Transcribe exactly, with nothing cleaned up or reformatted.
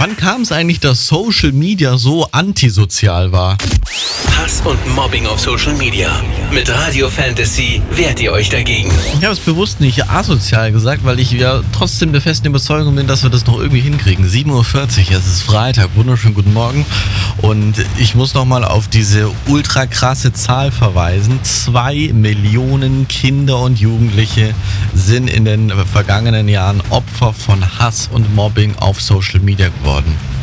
Wann kam es eigentlich, dass Social Media so antisozial war? Hass und Mobbing auf Social Media. Mit Radio Fantasy wehrt ihr euch dagegen. Ich habe es bewusst nicht asozial gesagt, weil ich ja trotzdem der festen Überzeugung bin, dass wir das noch irgendwie hinkriegen. sieben Uhr vierzig, es ist Freitag, wunderschönen guten Morgen. Und ich muss nochmal auf diese ultra krasse Zahl verweisen. Zwei Millionen Kinder und Jugendliche sind in den vergangenen Jahren Opfer von Hass und Mobbing auf Social Media geworden.